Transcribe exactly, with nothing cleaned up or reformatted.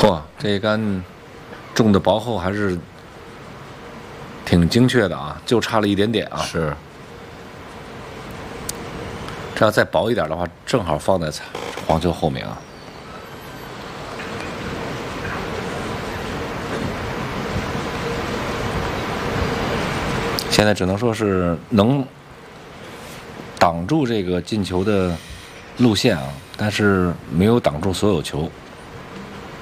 嚯，这一杆种的薄厚还是挺精确的啊，就差了一点点啊。 是。 这要再薄一点的话，正好放在黄球后面啊。现在只能说是能挡住这个进球的路线啊，但是没有挡住所有球。